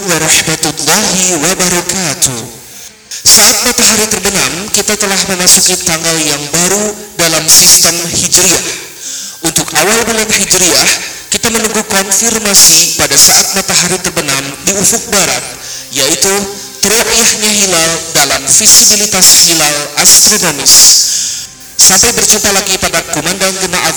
warahmatullahi wabarakatuh. Saat matahari terbenam, kita telah memasuki tanggal yang baru dalam sistem Hijriah. Untuk awal bulan Hijriah, kita menunggu konfirmasi pada saat matahari terbenam di ufuk barat, yaitu ru'yahnya hilal dalam visibilitas hilal astronomis. Sampai berjumpa lagi pada Komandan Genap